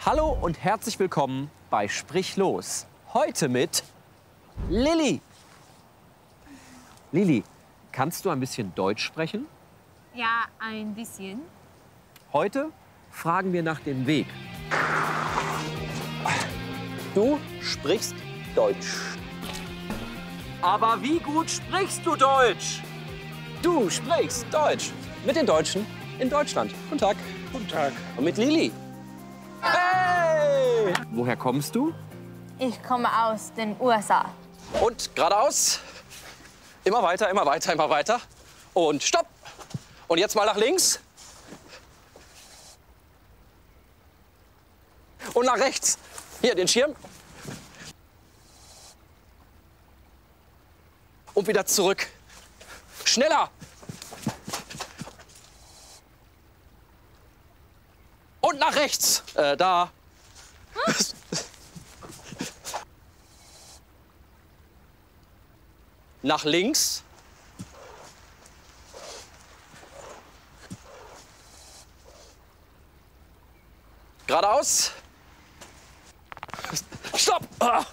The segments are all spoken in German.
Hallo und herzlich willkommen bei Sprich los. Heute mit Lilly. Lilly, kannst du ein bisschen Deutsch sprechen? Ja, ein bisschen. Heute fragen wir nach dem Weg. Du sprichst Deutsch. Aber wie gut sprichst du Deutsch? Du sprichst Deutsch mit den Deutschen in Deutschland. Guten Tag. Guten Tag. Und mit Lilly. Hey! Woher kommst du? Ich komme aus den USA. Und geradeaus. Immer weiter, immer weiter, immer weiter. Und stopp. Und jetzt mal nach links. Und nach rechts. Hier, den Schirm. Und wieder zurück. Schneller. Und nach rechts. Da. Nach links. Geradeaus. Stopp! Ah.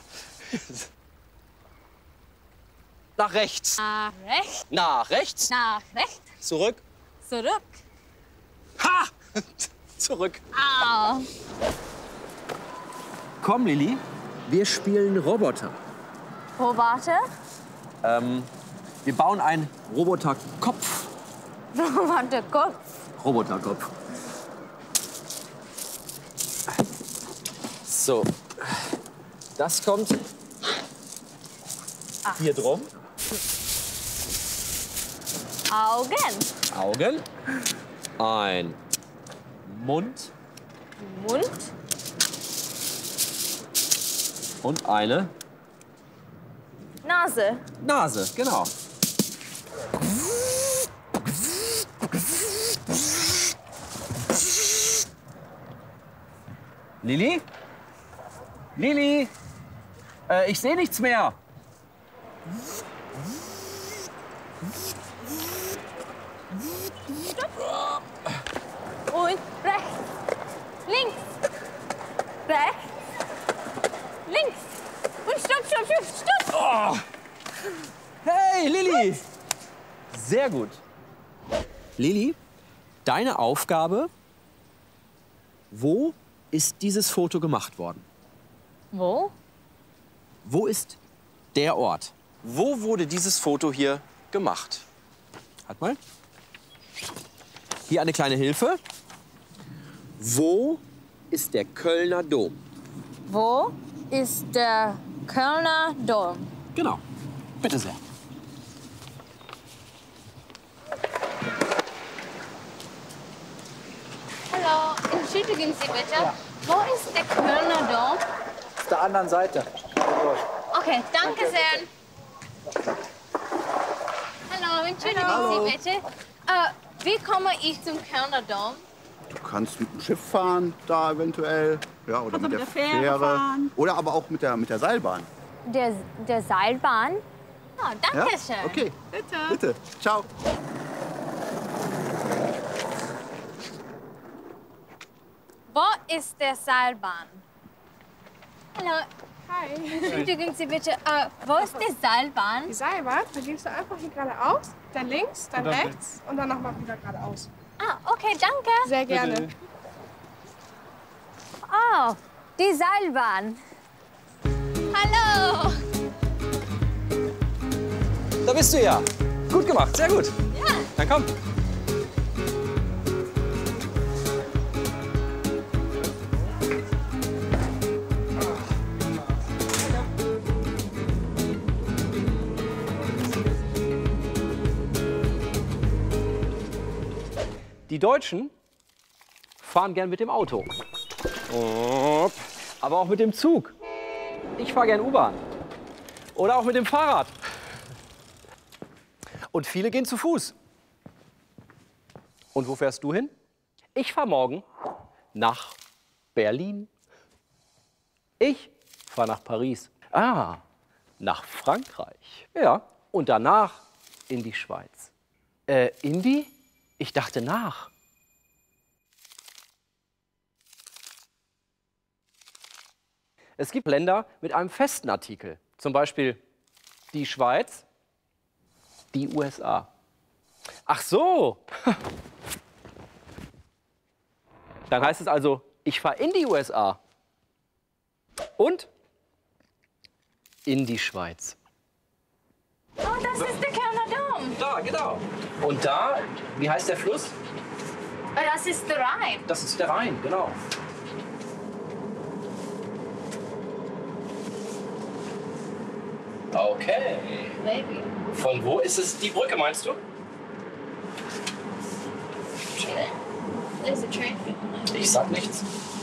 Nach rechts. Nach rechts, Nach rechts. nach rechts, Zurück. zurück. Ha! Zurück. Au. Komm, Lilly, wir spielen Roboter. Roboter? Wir bauen einen Roboterkopf. Roboterkopf. Roboterkopf. So, das kommt hier drum. Augen, Augen. Ein Mund Mund, und eine Nase. Nase, genau. Lilly? Lilly? Ich sehe nichts mehr. Und rechts, links, rechts, links. Und stopp, stopp, stopp, stopp. Oh. Hey, Lilly! Sehr gut. Lilly, deine Aufgabe, wo ist dieses Foto gemacht worden? Wo? Wo ist der Ort? Wo wurde dieses Foto hier gemacht? Halt mal. Hier eine kleine Hilfe. Wo ist der Kölner Dom? Wo ist der Kölner Dom? Genau. Bitte sehr. Hallo, entschuldigen Sie bitte. Ja. Wo ist der Kölner Dom? Auf der anderen Seite. Okay, danke sehr. Hallo, entschuldigen Hallo. Sie bitte. Wie komme ich zum Kölner Dom? Du kannst mit dem Schiff fahren, da eventuell. Ja, oder mit der Fähre. Fahren. Oder aber auch mit der Seilbahn. Der Seilbahn? Oh, danke Ja? schön. Okay. Bitte. Ciao. Wo ist der Seilbahn? Hallo, Hi. entschuldigen Sie bitte. Wo ist die Seilbahn? Die Seilbahn, da gehst du einfach hier geradeaus, dann links, dann rechts und dann nochmal wieder geradeaus. Ah, okay, danke. Sehr gerne. Oh, die Seilbahn. Hallo. Da bist du ja. Gut gemacht, sehr gut. Ja. Dann komm. Die Deutschen fahren gern mit dem Auto. Aber auch mit dem Zug. Ich fahre gern U-Bahn. Oder auch mit dem Fahrrad. Und viele gehen zu Fuß. Und wo fährst du hin? Ich fahre morgen nach Berlin. Ich fahre nach Paris. Ah, nach Frankreich. Ja, und danach in die Schweiz. In die? Ich dachte nach. Es gibt Länder mit einem festen Artikel. Zum Beispiel die Schweiz, die USA. Ach so. Dann heißt es also, ich fahre in die USA und in die Schweiz. Oh, das ist der Kölner Dom. Da, genau. Und da, wie heißt der Fluss? Das ist der Rhein. Das ist der Rhein, genau. Okay. Maybe. Von wo ist es die Brücke, meinst du? There's a train. Ich sag nichts.